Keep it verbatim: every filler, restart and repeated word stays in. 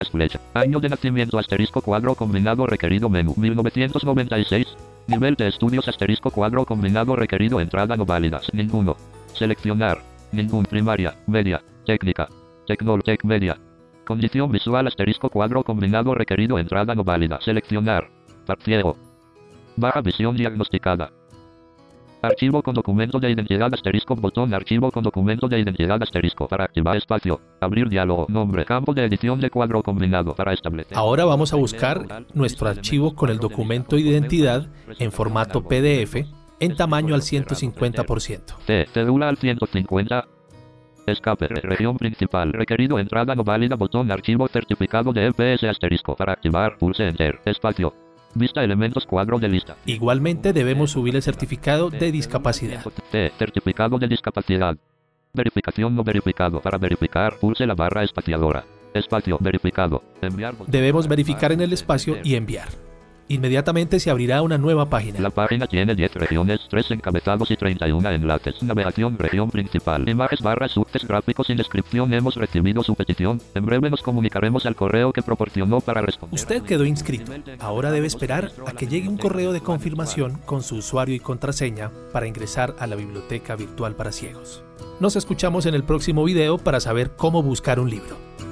Flecha. Año de nacimiento asterisco cuadro combinado requerido menú mil novecientos noventa y seis. Nivel de estudios asterisco cuadro combinado requerido entrada no válidas. Ninguno. Seleccionar. Ningún primaria, media, técnica, tecnoltec media. Condición visual asterisco cuadro combinado requerido entrada no válida. Seleccionar. Parciego. Baja visión diagnosticada. Archivo con documento de identidad asterisco botón archivo con documento de identidad asterisco para activar espacio. Abrir diálogo. Nombre. Campo de edición de cuadro combinado para establecer. Ahora vamos a buscar nuestro archivo con el documento de identidad en formato P D F en tamaño al ciento cincuenta por ciento. C. Cédula al ciento cincuenta. Escape. Región principal. Requerido entrada no válida. Botón archivo certificado de E P S asterisco para activar. Pulse Enter. Espacio. Vista elementos cuadro de lista. Igualmente debemos subir el certificado de discapacidad. C. Certificado de discapacidad. Verificación no verificado. Para verificar, pulse la barra espaciadora. Espacio verificado. Enviar. Debemos verificar en el espacio y enviar. Inmediatamente se abrirá una nueva página. La página tiene diez regiones, tres encabezados y treinta y uno enlaces. Navegación, región principal. Imágenes, barras, subtes, gráficos sin descripción. Hemos recibido su petición. En breve nos comunicaremos al correo que proporcionó para responder. Usted quedó inscrito. Ahora debe esperar a que llegue un correo de confirmación con su usuario y contraseña para ingresar a la biblioteca virtual para ciegos. Nos escuchamos en el próximo video para saber cómo buscar un libro.